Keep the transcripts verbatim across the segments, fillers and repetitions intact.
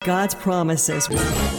God's Promises.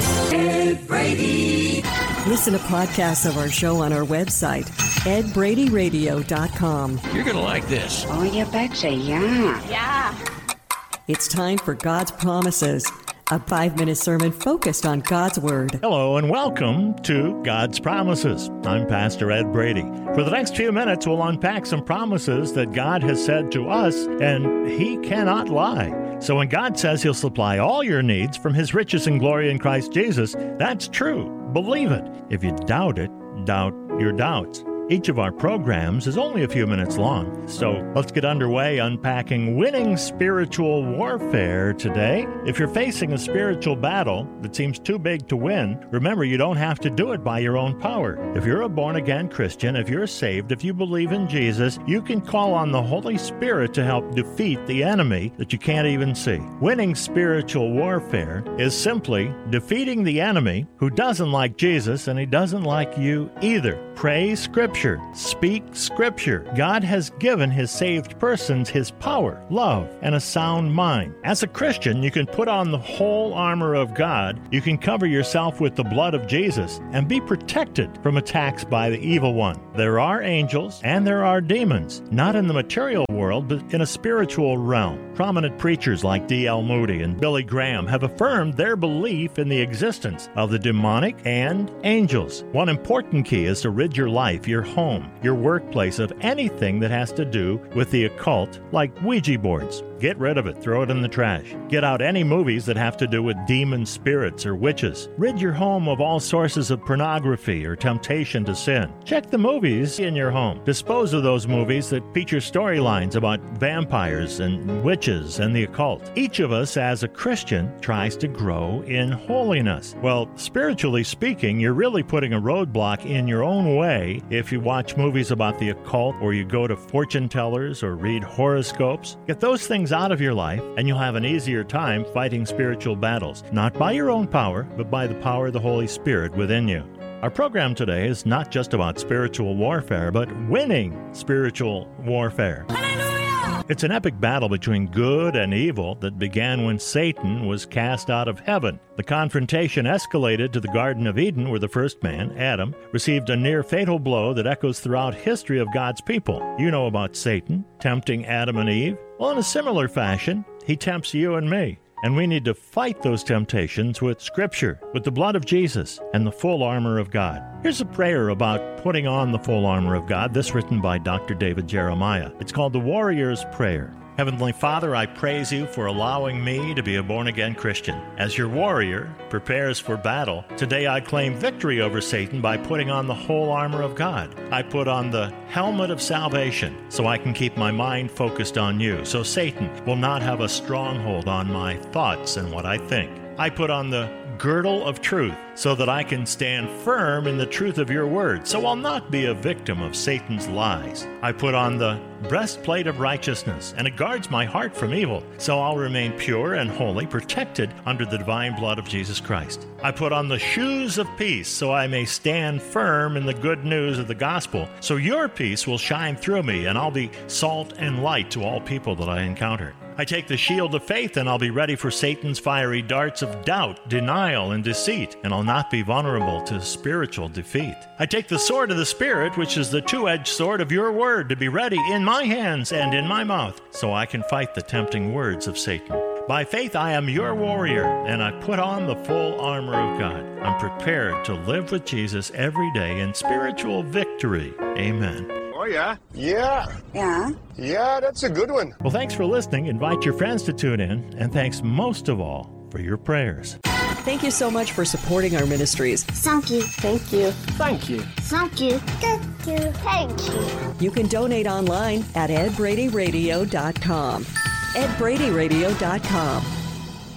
Ed Brady. Listen to podcasts of our show on our website, ed brady radio dot com. You're going to like this. Oh, you betcha, yeah. Yeah. It's time for God's Promises, a five-minute sermon focused on God's Word. Hello and welcome to God's Promises. I'm Pastor Ed Brady. For the next few minutes, we'll unpack some promises that God has said to us, and He cannot lie. So when God says He'll supply all your needs from His riches and glory in Christ Jesus, that's true. Believe it. If you doubt it, doubt your doubts. Each of our programs is only a few minutes long, so let's get underway unpacking winning spiritual warfare today. If you're facing a spiritual battle that seems too big to win, remember you don't have to do it by your own power. If you're a born-again Christian, if you're saved, if you believe in Jesus, you can call on the Holy Spirit to help defeat the enemy that you can't even see. Winning spiritual warfare is simply defeating the enemy who doesn't like Jesus and he doesn't like you either. Pray Scripture. Speak Scripture. God has given His saved persons His power, love, and a sound mind. As a Christian, you can put on the whole armor of God. You can cover yourself with the blood of Jesus and be protected from attacks by the evil one. There are angels and there are demons, not in the material world, but in a spiritual realm. Prominent preachers like D L Moody and Billy Graham have affirmed their belief in the existence of the demonic and angels. One important key is to rid your life, your home, your workplace of anything that has to do with the occult, like Ouija boards. Get rid of it. Throw it in the trash. Get out any movies that have to do with demon spirits or witches. Rid your home of all sources of pornography or temptation to sin. Check the movies in your home. Dispose of those movies that feature storylines about vampires and witches and the occult. Each of us as a Christian tries to grow in holiness. Well, spiritually speaking, you're really putting a roadblock in your own way if you watch movies about the occult or you go to fortune tellers or read horoscopes. Get those things out of your life and you'll have an easier time fighting spiritual battles, not by your own power, but by the power of the Holy Spirit within you. Our program today is not just about spiritual warfare, but winning spiritual warfare. Hallelujah! It's an epic battle between good and evil that began when Satan was cast out of heaven. The confrontation escalated to the Garden of Eden, where the first man, Adam, received a near-fatal blow that echoes throughout history of God's people. You know about Satan tempting Adam and Eve. Well, in a similar fashion, he tempts you and me. And we need to fight those temptations with Scripture, with the blood of Jesus, and the full armor of God. Here's a prayer about putting on the full armor of God, this written by Doctor David Jeremiah. It's called the Warrior's Prayer. Heavenly Father, I praise you for allowing me to be a born-again Christian. As your warrior prepares for battle, today I claim victory over Satan by putting on the whole armor of God. I put on the helmet of salvation so I can keep my mind focused on you, so Satan will not have a stronghold on my thoughts and what I think. I put on the girdle of truth so that I can stand firm in the truth of your word, so I'll not be a victim of Satan's lies. I put on the breastplate of righteousness, and it guards my heart from evil, so I'll remain pure and holy, protected under the divine blood of Jesus Christ. I put on the shoes of peace so I may stand firm in the good news of the gospel, so your peace will shine through me, and I'll be salt and light to all people that I encounter. I take the shield of faith, and I'll be ready for Satan's fiery darts of doubt, denial, and deceit, and I'll not be vulnerable to spiritual defeat. I take the sword of the Spirit, which is the two-edged sword of your word, to be ready in my hands and in my mouth, so I can fight the tempting words of Satan. By faith, I am your warrior, and I put on the full armor of God. I'm prepared to live with Jesus every day in spiritual victory. Amen. Oh, yeah? Yeah. Yeah? Yeah, that's a good one. Well, thanks for listening. Invite your friends to tune in, and thanks most of all for your prayers. Thank you so much for supporting our ministries. Thank you. Thank you. Thank you. Thank you. Thank you. Thank you. You can donate online at ed brady radio dot com. ed brady radio dot com.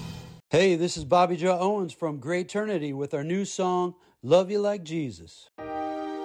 Hey, this is Bobby Joe Owens from Great Eternity with our new song, Love You Like Jesus.